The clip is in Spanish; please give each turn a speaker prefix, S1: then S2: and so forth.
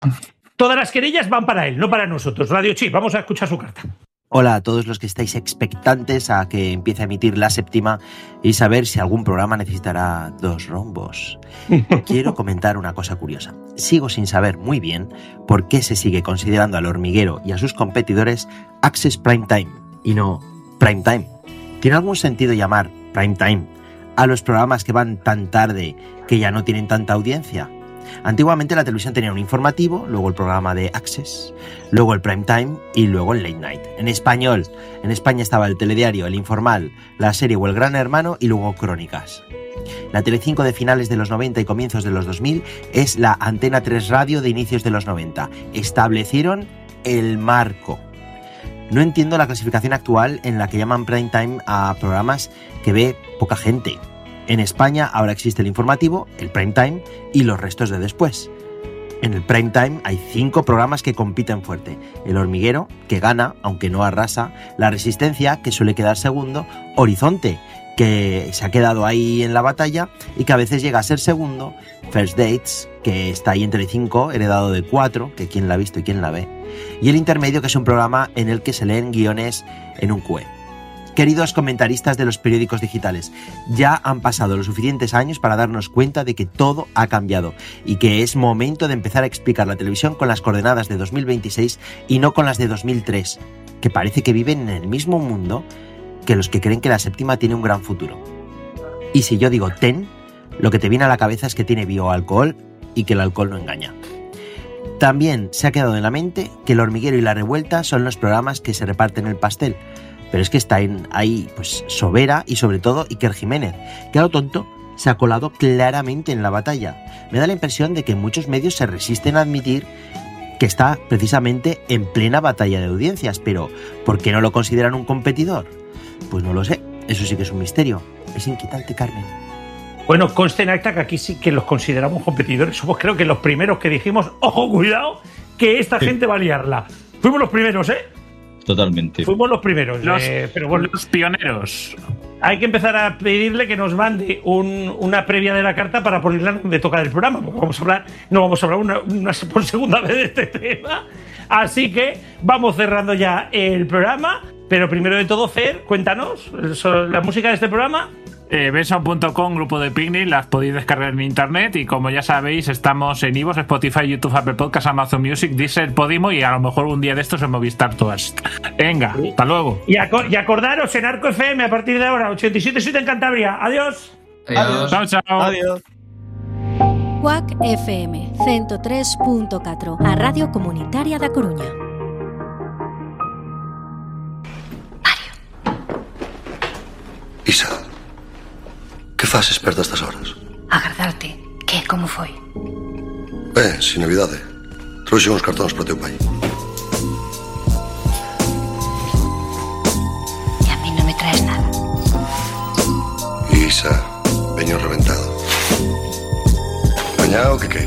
S1: Todas las querellas van para él, no para nosotros. Radio Chip, vamos a escuchar su carta.
S2: Hola a todos los que estáis expectantes a que empiece a emitir la séptima y saber si algún programa necesitará 2 rombos. Quiero comentar una cosa curiosa. Sigo sin saber muy bien por qué se sigue considerando al Hormiguero y a sus competidores Access Prime Time y no Prime Time. ¿Tiene algún sentido llamar Prime Time a los programas que van tan tarde que ya no tienen tanta audiencia? Antiguamente la televisión tenía un informativo, luego el programa de Access, luego el Prime Time y luego el Late Night. En español, en España estaba el telediario, el informal, la serie o el Gran Hermano y luego Crónicas. La Telecinco de finales de los 90 y comienzos de los 2000 es la Antena 3 Radio de inicios de los 90. Establecieron el marco. No entiendo la clasificación actual en la que llaman Prime Time a programas que ve poca gente. En España ahora existe el informativo, el Prime Time y los restos de después. En el Prime Time hay 5 programas que compiten fuerte. El Hormiguero, que gana, aunque no arrasa. La Resistencia, que suele quedar segundo. Horizonte, que se ha quedado ahí en la batalla y que a veces llega a ser segundo. First Dates, que está ahí en Telecinco, heredado de 4, que quién la ha visto y quién la ve. Y el Intermedio, que es un programa en el que se leen guiones en un QE. Queridos comentaristas de los periódicos digitales, ya han pasado los suficientes años para darnos cuenta de que todo ha cambiado y que es momento de empezar a explicar la televisión con las coordenadas de 2026 y no con las de 2003, que parece que viven en el mismo mundo que los que creen que la séptima tiene un gran futuro. Y si yo digo TEN, lo que te viene a la cabeza es que tiene bioalcohol y que el alcohol no engaña. También se ha quedado en la mente que El Hormiguero y La Revuelta son los programas que se reparten el pastel. Pero es que está ahí pues Sobera y sobre todo Iker Jiménez, que a lo tonto se ha colado claramente en la batalla. Me da la impresión de que muchos medios se resisten a admitir que está precisamente en plena batalla de audiencias, pero ¿por qué no lo consideran un competidor? Pues no lo sé, eso sí que es un misterio. Es inquietante, Carmen.
S1: Bueno, conste en acta que aquí sí que los consideramos competidores. Somos creo que los primeros que dijimos, ojo, cuidado, que esta gente va a liarla. Fuimos los primeros, ¿eh?
S3: Totalmente.
S1: Fuimos los primeros.
S4: Pero bueno, los pioneros.
S1: Hay que empezar a pedirle que nos mande una previa de la carta para ponerla donde toca el programa. Porque no vamos a hablar una por segunda vez de este tema. Así que vamos cerrando ya el programa. Pero primero de todo, Fer, cuéntanos la música de este programa.
S4: Benson.com, grupo de Picnic, las podéis descargar en internet y como ya sabéis estamos en iVoox, Spotify, YouTube, Apple Podcasts, Amazon Music, Deezer, Podimo y a lo mejor un día de estos en Movistar todas. Venga, hasta luego.
S1: Y acordaros en Arco FM a partir de ahora, 87.7 en Cantabria. Adiós.
S3: Adiós.
S4: Chao, chao.
S5: Adiós.
S6: Quack FM 103.4, a Radio Comunitaria da Coruña.
S7: Isa, que faces perto estas horas?
S8: Agardarte. Que, como foi?
S7: Sin novidade. Trouxe uns cartóns para o teu pai.
S8: E a mí non me traes nada.
S7: Isa, veño reventado. Mañá o que